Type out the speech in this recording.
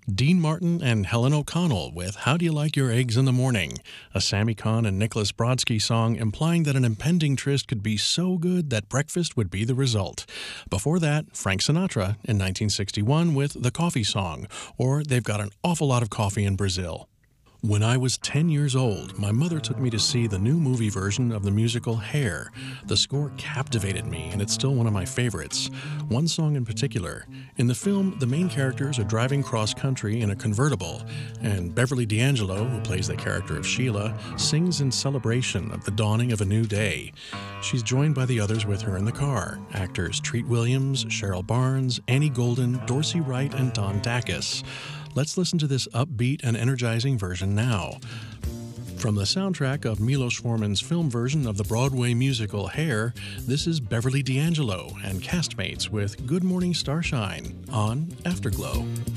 Dean Martin and Helen O'Connell with How Do You Like Your Eggs in the Morning, a Sammy Kahn and Nicholas Brodsky song implying that an impending tryst could be so good that breakfast would be the result. Before that, Frank Sinatra in 1961 with The Coffee Song, or They've Got an Awful Lot of Coffee in Brazil. When I was 10 years old, my mother took me to see the new movie version of the musical Hair. The score captivated me, and it's still one of my favorites. One song in particular. In the film, the main characters are driving cross-country in a convertible, and Beverly D'Angelo, who plays the character of Sheila, sings in celebration of the dawning of a new day. She's joined by the others with her in the car, actors Treat Williams, Cheryl Barnes, Annie Golden, Dorsey Wright, and Don Dacus. Let's listen to this upbeat and energizing version now. From the soundtrack of Milos Forman's film version of the Broadway musical Hair, this is Beverly D'Angelo and castmates with Good Morning Starshine on Afterglow.